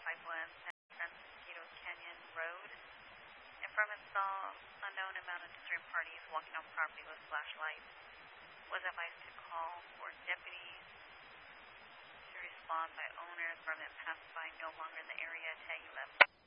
West, San Francisco Canyon Road. Informant saw unknown amounted disturbed parties walking on property with flashlights. Was advised to call for deputies to respond by owner. Informant passed by no longer in the area. Tag 11.